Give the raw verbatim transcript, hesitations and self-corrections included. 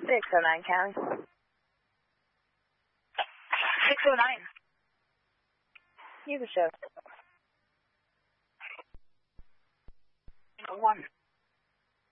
six oh nine County. six oh nine. You can show. One.